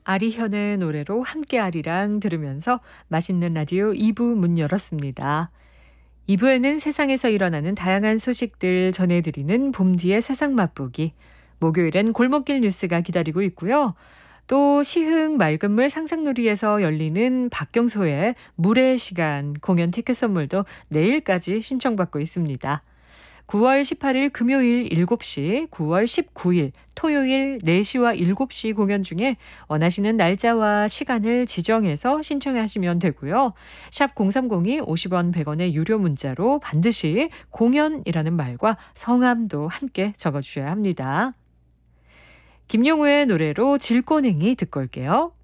아리현의 노래로 함께하리랑 들으면서 맛있는 라디오 2부 문 열었습니다. 2부에는 세상에서 일어나는 다양한 소식들 전해드리는 봄디의 세상 맛보기. 목요일엔 골목길 뉴스가 기다리고 있고요. 또 시흥 맑은물 상상놀이에서 열리는 박경소의 물의 시간 공연 티켓 선물도 내일까지 신청받고 있습니다. 9월 18일 금요일 7시, 9월 19일 토요일 4시와 7시 공연 중에 원하시는 날짜와 시간을 지정해서 신청하시면 되고요. 샵 0302 50원 100원의 유료 문자로 반드시 공연이라는 말과 성함도 함께 적어주셔야 합니다. 김용우의 노래로 질꼬냉이 듣고 올게요.